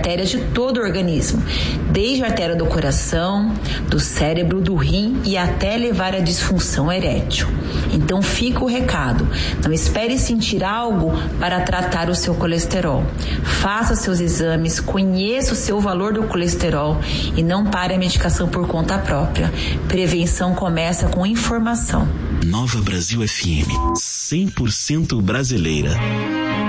artérias de todo o organismo, desde a artéria do coração, do cérebro, do rim e até levar à disfunção erétil. Então fica o recado, não espere sentir algo para tratar o seu colesterol. Faça seus exames, conheça o seu valor do colesterol e não pare a medicação por conta própria. Prevenção começa com informação. Nova Brasil FM, 100% brasileira.